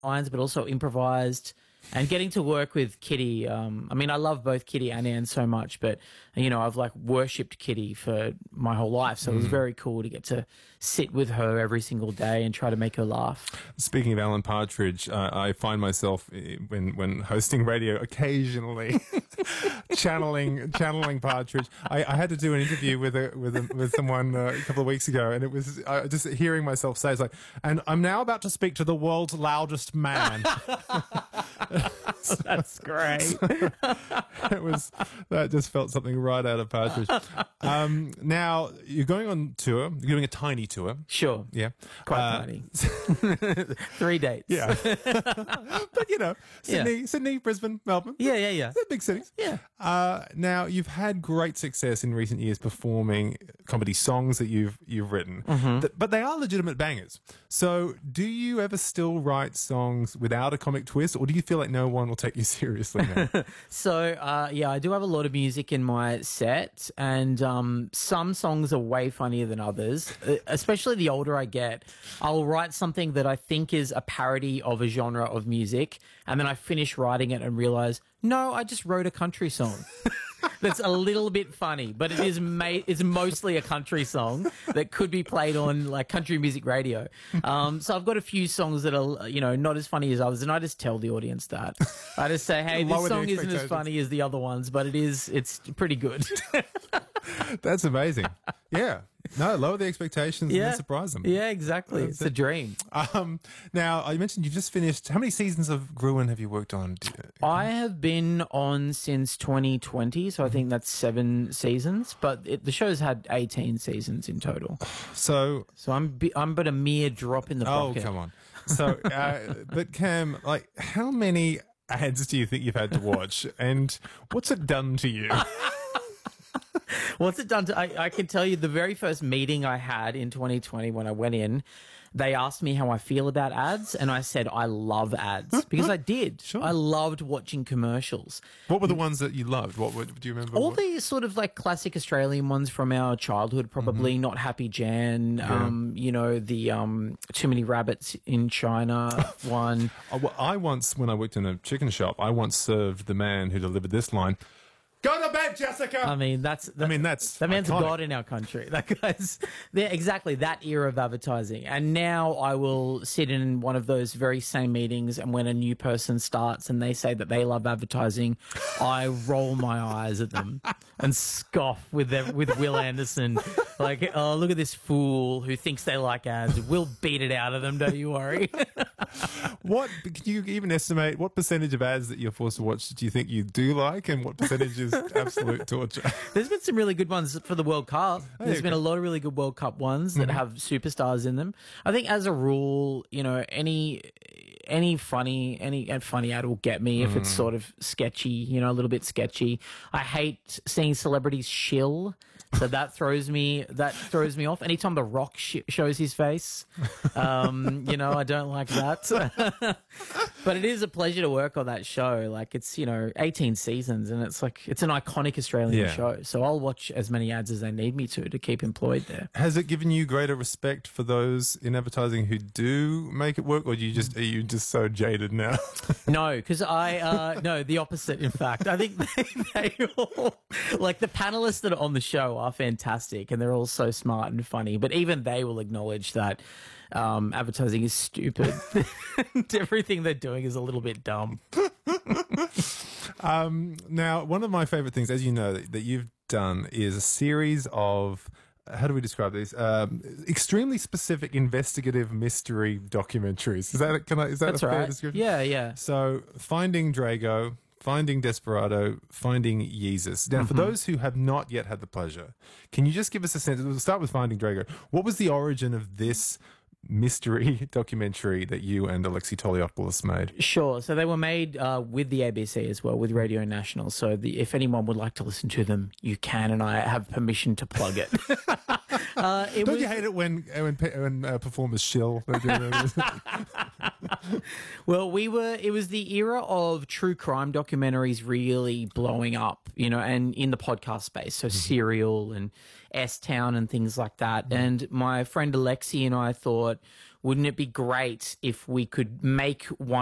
lines, but also improvised. And getting to work with Kitty, I mean, I love both Kitty and Anne so much, but, you know, I've like worshipped Kitty for my whole life. So it was very cool to get to sit with her every single day and try to make her laugh. Speaking of Alan Partridge, I find myself when hosting radio occasionally channeling Partridge. I had to do an interview with someone a couple of weeks ago, and it was just hearing myself say, it's like, and I'm now about to speak to the world's loudest man. That's great. That just felt something right out of Partridge. Now you're going on tour. You're doing a tiny tour. Sure. Yeah. Quite tiny. 3 dates. Yeah. But you know, Sydney, Brisbane, Melbourne. Yeah. They're big cities. Yeah. Now you've had great success in recent years performing comedy songs that you've written, but they are legitimate bangers. So do you ever still write songs without a comic twist, or do you feel like no one will take you seriously now? So, I do have a lot of music in my set, and some songs are way funnier than others, especially the older I get. I'll write something that I think is a parody of a genre of music, and then I finish writing it and realize, no, I just wrote a country song. That's a little bit funny, but it's mostly a country song that could be played on like country music radio. So I've got a few songs that are, you know, not as funny as others, and I just tell the audience that. I just say, hey, this song isn't as funny as the other ones, but it's pretty good. That's amazing. Yeah. No, lower the expectations and then surprise them. Yeah, exactly. It's a dream. Now, you mentioned you've just finished. How many seasons of Gruen have you worked on? I have been on since 2020, so I think that's 7 seasons. But the show's had 18 seasons in total. So I'm but a mere drop in the bucket. Oh, come on. So, but Cam, like, how many ads do you think you've had to watch, and what's it done to you? What's it done to... I can tell you the very first meeting I had in 2020 when I went in, they asked me how I feel about ads, and I said I love ads, because I did. Sure. I loved watching commercials. What were the ones that you loved? Do you remember? All the sort of like classic Australian ones from our childhood, probably. Not Happy Jan, you know, the Too Many Rabbits in China one. I once, when I worked in a chicken shop, I once served the man who delivered this line, "Go to bed, Jessica." I mean, that's that man's iconic. a god in our country. That guy's exactly that era of advertising. And now I will sit in one of those very same meetings, and when a new person starts and they say that they love advertising, I roll my eyes at them and scoff with Will Anderson, like, "Oh, look at this fool who thinks they like ads. We'll beat it out of them. Don't you worry." Can you even estimate what percentage of ads that you're forced to watch do you think you do like, and what percentage is absolute torture? There's been some really good ones for the World Cup. There's been a lot of really good World Cup ones that have superstars in them. I think as a rule, you know, any funny ad will get me if it's sort of sketchy, you know, a little bit sketchy. I hate seeing celebrities shill, so that throws me off. Anytime The Rock shows his face, you know, I don't like that. But it is a pleasure to work on that show. Like, it's, you know, 18 seasons, and it's like, it's an iconic Australian show. So I'll watch as many ads as they need me to keep employed there. Has it given you greater respect for those in advertising who do make it work, or are you just so jaded now? No, because no, the opposite, in fact. I think they all, like, the panelists that are on the show are fantastic, and they're all so smart and funny, but even they will acknowledge that advertising is stupid. And everything they're doing is a little bit dumb. Now, one of my favorite things, as you know, that you've done is a series of, how do we describe these? Extremely specific investigative mystery documentaries. Is that That's a fair right. description? Yeah. So, Finding Drago, Finding Desperado, Finding Yeezus. Now, for those who have not yet had the pleasure, can you just give us a sense? We'll start with Finding Drago. What was the origin of this mystery documentary that you and Alexei Toliopoulos made? Sure. So they were made with the ABC as well, with Radio National. So if anyone would like to listen to them, you can, and I have permission to plug it. Don't you hate it when performers shill? Well, it was the era of true crime documentaries really blowing up, you know, and in the podcast space. So Serial and S-Town and things like that. And my friend Alexi and I thought, wouldn't it be great if we could make one